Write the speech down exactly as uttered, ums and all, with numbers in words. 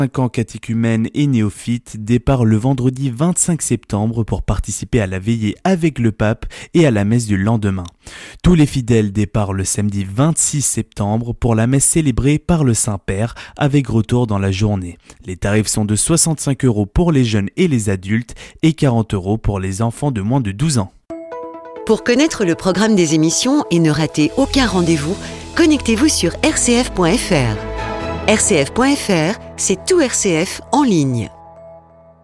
cinq ans catéchumènes et néophytes, départ le vendredi vingt-cinq septembre pour participer à la veillée avec le pape et à la messe du lendemain. Tous les fidèles départ le samedi vingt-six septembre pour la messe célébrée par le Saint-Père avec retour dans la journée. Les tarifs sont de soixante-cinq euros pour les jeunes et les adultes et quarante euros pour les enfants de moins de douze ans. Pour connaître le programme des émissions et ne rater aucun rendez-vous, connectez-vous sur r c f point f r. r c f point f r, c'est tout R C F en ligne.